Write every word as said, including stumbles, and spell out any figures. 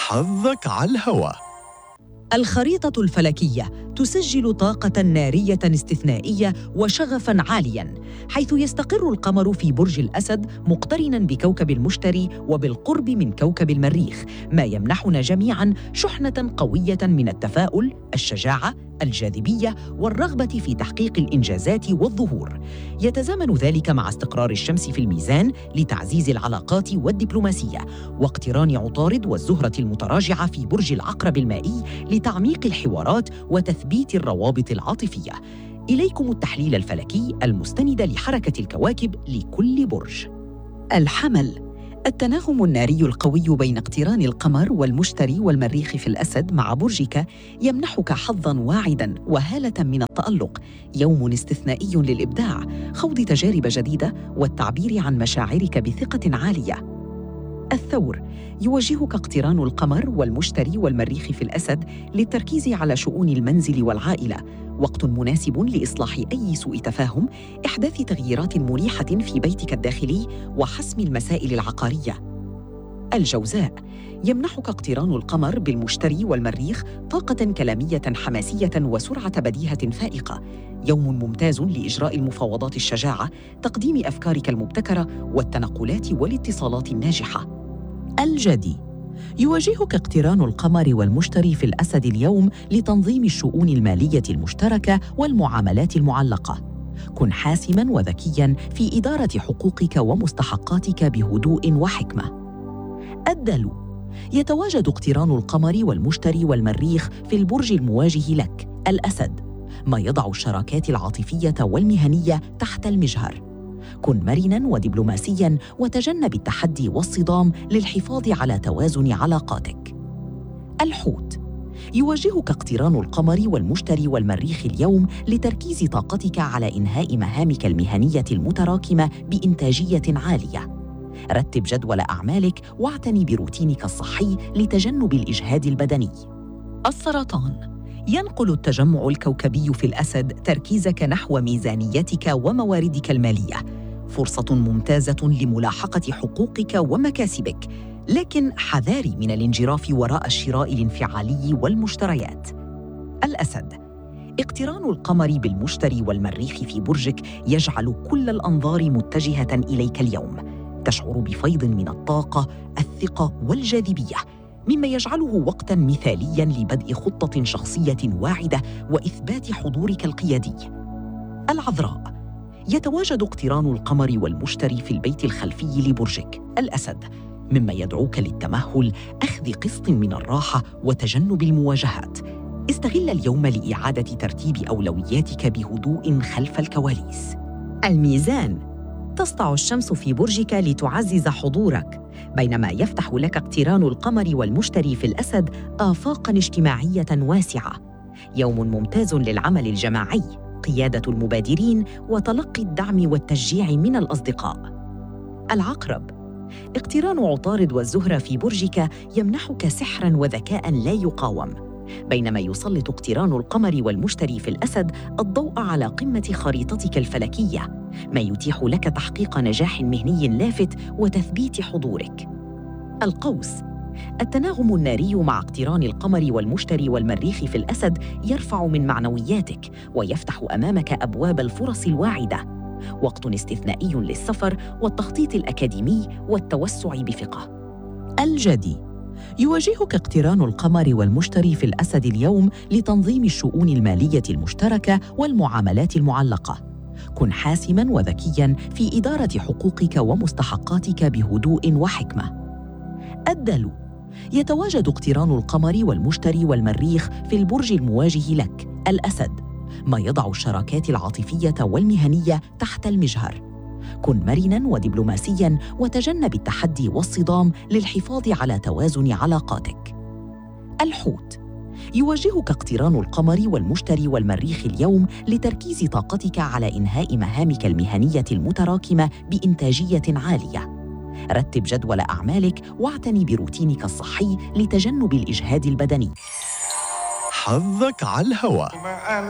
حظك على الهوا. الخريطة الفلكية تسجل طاقة نارية استثنائية وشغفاً عالياً، حيث يستقر القمر في برج الأسد مقترناً بكوكب المشتري وبالقرب من كوكب المريخ، ما يمنحنا جميعاً شحنة قوية من التفاؤل، الشجاعة، الجاذبية والرغبة في تحقيق الإنجازات والظهور. يتزامن ذلك مع استقرار الشمس في الميزان لتعزيز العلاقات والدبلوماسية، واقتران عطارد والزهرة المتراجعة في برج العقرب المائي لتعميق الحوارات وتثبيت الروابط العاطفية. إليكم التحليل الفلكي المستند لحركة الكواكب لكل برج. الحمل. التناغم الناري القوي بين اقتران القمر والمشتري والمريخ في الأسد مع برجك يمنحك حظاً واعداً وهالة من التألق، يوم استثنائي للإبداع، خوض تجارب جديدة والتعبير عن مشاعرك بثقة عالية. الثور. يوجهك اقتران القمر والمشتري والمريخ في الأسد للتركيز على شؤون المنزل والعائلة، وقت مناسب لإصلاح أي سوء تفاهم، إحداث تغييرات مريحة في بيتك الداخلي وحسم المسائل العقارية. الجوزاء. يمنحك اقتران القمر بالمشتري والمريخ طاقة كلامية حماسية وسرعة بديهة فائقة، يوم ممتاز لإجراء المفاوضات الشجاعة، تقديم أفكارك المبتكرة والتنقلات والاتصالات الناجحة. الجدي. يواجهك اقتران القمر والمشتري في الأسد اليوم لتنظيم الشؤون المالية المشتركة والمعاملات المعلقة. كن حاسماً وذكياً في إدارة حقوقك ومستحقاتك بهدوء وحكمة. الدلو. يتواجد اقتران القمر والمشتري والمريخ في البرج المواجه لك، الأسد، ما يضع الشراكات العاطفية والمهنية تحت المجهر. كن مرناً ودبلوماسياً وتجنب التحدي والصدام للحفاظ على توازن علاقاتك. الحوت. يواجهك اقتران القمر والمشتري والمريخ اليوم لتركيز طاقتك على إنهاء مهامك المهنية المتراكمة بإنتاجية عالية. رتب جدول أعمالك واعتني بروتينك الصحي لتجنب الإجهاد البدني. السرطان. ينقل التجمع الكوكبي في الأسد تركيزك نحو ميزانيتك ومواردك المالية، فرصة ممتازة لملاحقة حقوقك ومكاسبك، لكن حذاري من الانجراف وراء الشراء الانفعالي والمشتريات. الأسد. اقتران القمر بالمشتري والمريخ في برجك يجعل كل الأنظار متجهة إليك اليوم، تشعر بفيض من الطاقة، الثقة والجاذبية، مما يجعله وقتاً مثالياً لبدء خطة شخصية واعدة وإثبات حضورك القيادي. العذراء. يتواجد اقتران القمر والمشتري في البيت الخلفي لبرجك، الأسد، مما يدعوك للتمهل، أخذ قسط من الراحة وتجنب المواجهات. استغل اليوم لإعادة ترتيب أولوياتك بهدوء خلف الكواليس. الميزان. تسطع الشمس في برجك لتعزز حضورك، بينما يفتح لك اقتران القمر والمشتري في الأسد آفاقاً اجتماعية واسعة، يوم ممتاز للعمل الجماعي، قيادة المبادرين وتلقي الدعم والتشجيع من الأصدقاء. العقرب. اقتران عطارد والزهرة في برجك يمنحك سحراً وذكاء لا يقاوم، بينما يسلط اقتران القمر والمشتري في الأسد الضوء على قمة خريطتك الفلكية، ما يتيح لك تحقيق نجاح مهني لافت وتثبيت حضورك. القوس. التناغم الناري مع اقتران القمر والمشتري والمريخ في الأسد يرفع من معنوياتك ويفتح أمامك أبواب الفرص الواعدة، وقت استثنائي للسفر والتخطيط الأكاديمي والتوسع بثقة. الجدي. يواجهك اقتران القمر والمشتري في الأسد اليوم لتنظيم الشؤون المالية المشتركة والمعاملات المعلقة. كن حاسماً وذكياً في إدارة حقوقك ومستحقاتك بهدوء وحكمة. الدلو. يتواجد اقتران القمر والمشتري والمريخ في البرج المواجه لك، الأسد، ما يضع الشراكات العاطفية والمهنية تحت المجهر. كن مرناً ودبلوماسياً وتجنب التحدي والصدام للحفاظ على توازن علاقاتك. الحوت. يواجهك اقتران القمر والمشتري والمريخ اليوم لتركيز طاقتك على إنهاء مهامك المهنية المتراكمة بإنتاجية عالية. رتب جدول أعمالك واعتني بروتينك الصحي لتجنب الإجهاد البدني. حظك على الهوا.